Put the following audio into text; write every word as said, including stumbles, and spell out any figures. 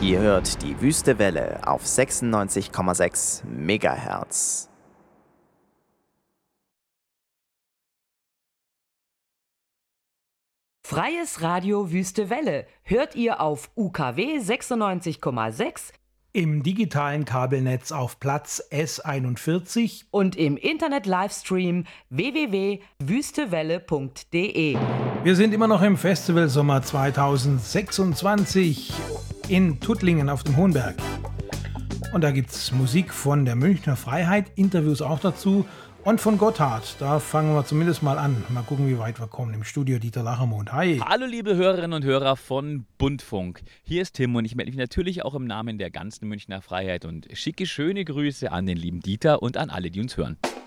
Ihr hört die Wüste Welle auf sechsundneunzig Komma sechs Megahertz. Freies Radio Wüste Welle hört ihr auf U K W sechsundneunzig Komma sechs, im digitalen Kabelnetz auf Platz S einundvierzig und im Internet-Livestream w w w punkt wüstewelle punkt de. Wir sind immer noch im Festivalsommer zweitausendsechsundzwanzig in Tuttlingen auf dem Hohenberg. Und da gibt es Musik von der Münchner Freiheit, Interviews auch dazu und von Gotthard. Da fangen wir zumindest mal an. Mal gucken, wie weit wir kommen. Im Studio Dieter Lachermond. Hi. Hallo liebe Hörerinnen und Hörer von Buntfunk. Hier ist Tim und ich melde mich natürlich auch im Namen der ganzen Münchner Freiheit und schicke schöne Grüße an den lieben Dieter und an alle, die uns hören.